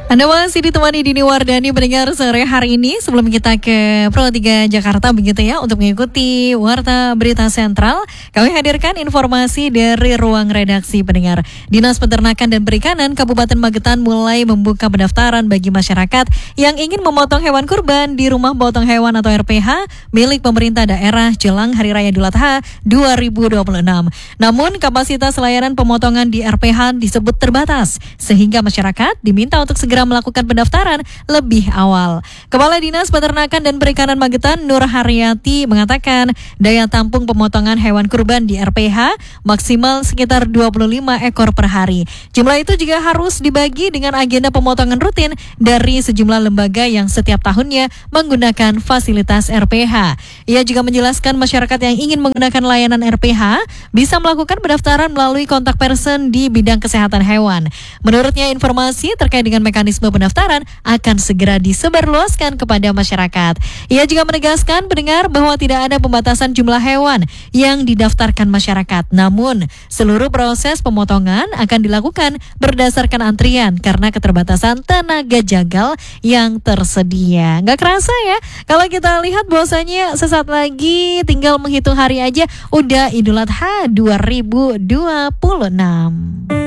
Anda masih ditemani Dini Wardani mendengar sore hari ini sebelum kita ke Pro 3 Jakarta begitu ya untuk mengikuti Warta Berita Sentral. Kami hadirkan informasi dari ruang redaksi pendengar. Dinas Peternakan dan Perikanan Kabupaten Magetan mulai membuka pendaftaran bagi masyarakat yang ingin memotong hewan kurban di rumah potong hewan atau RPH milik pemerintah daerah jelang Hari Raya Idul Adha 2026. Namun kapasitas layanan pemotongan di RPH disebut terbatas sehingga masyarakat diminta untuk segera melakukan pendaftaran lebih awal. Kepala Dinas Peternakan dan Perikanan Magetan Nur Haryati mengatakan daya tampung pemotongan hewan kurban di RPH maksimal sekitar 25 ekor per hari. Jumlah itu juga harus dibagi dengan agenda pemotongan rutin dari sejumlah lembaga yang setiap tahunnya menggunakan fasilitas RPH. Ia juga menjelaskan masyarakat yang ingin menggunakan layanan RPH bisa melakukan pendaftaran melalui kontak person di bidang kesehatan hewan. Menurutnya informasi terkait dengan mekanisme pendaftaran akan segera disebarluaskan kepada masyarakat. Ia juga menegaskan pendengar bahwa tidak ada pembatasan jumlah hewan yang didaftarkan masyarakat. Namun, seluruh proses pemotongan akan dilakukan berdasarkan antrian karena keterbatasan tenaga jagal yang tersedia. Nggak kerasa ya, kalau kita lihat bahwasanya sesaat lagi tinggal menghitung hari aja udah Idul Adha 2026.